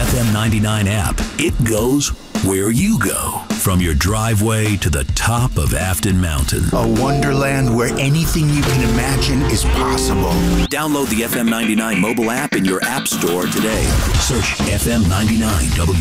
FM 99 app. It goes where you go. From your driveway to the top of Afton Mountain. A wonderland where anything you can imagine is possible. Download the FM 99 mobile app in your app store today. Search FM 99 W.